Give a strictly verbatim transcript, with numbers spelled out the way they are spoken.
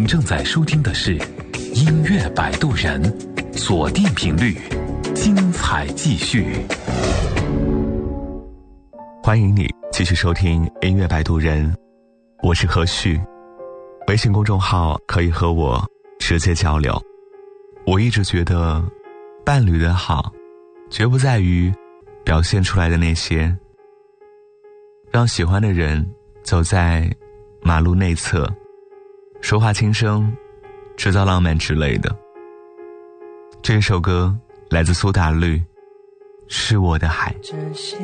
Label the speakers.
Speaker 1: 您正在收听的是音乐摆渡人，锁定频率，精彩继续。
Speaker 2: 欢迎你继续收听音乐摆渡人，我是何旭。微信公众号可以和我直接交流。我一直觉得伴侣的好绝不在于表现出来的那些，让喜欢的人走在马路内侧，说话轻声，制造浪漫之类的。这首歌来自苏打绿，是我的海。
Speaker 3: 这些